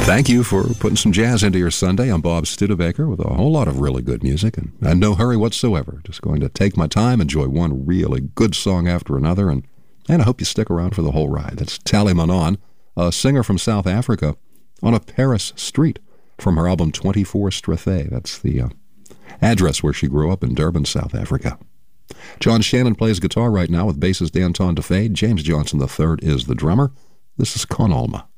Thank you for putting some jazz into your Sunday. I'm Bob Studebaker with a whole lot of really good music and no hurry whatsoever. Just going to take my time, enjoy one really good song after another, and I hope you stick around for the whole ride. That's Tally Manon, a singer from South Africa, on a Paris street from her album 24 Strathay. That's the address where she grew up in Durban, South Africa. John Shannon plays guitar right now with bassist Anton DeFade. James Johnson III is the drummer. This is Con Alma.